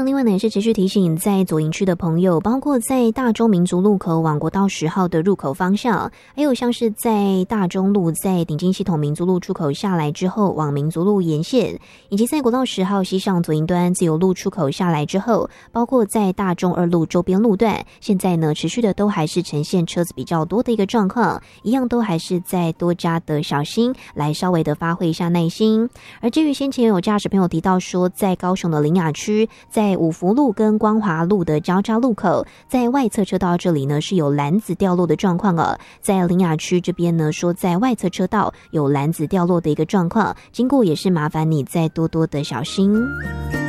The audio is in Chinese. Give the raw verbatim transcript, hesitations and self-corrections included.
另外呢，也是持续提醒在左营区的朋友，包括在大中民族路口往国道十号的入口方向，还有像是在大中路在顶金系统民族路出口下来之后往民族路沿线，以及在国道十号西上左营端自由路出口下来之后，包括在大中二路周边路段，现在呢持续的都还是呈现车子比较多的一个状况，一样都还是在多加的小心，来稍微的发挥一下耐心。而至于先前有驾驶朋友提到说，在高雄的苓雅区，在五福路跟光华路的交叉路口，在外侧车道这里呢是有篮子掉落的状况哦。在苓雅区这边呢，说在外侧车道有篮子掉落的一个状况，经过也是麻烦你再多多的小心。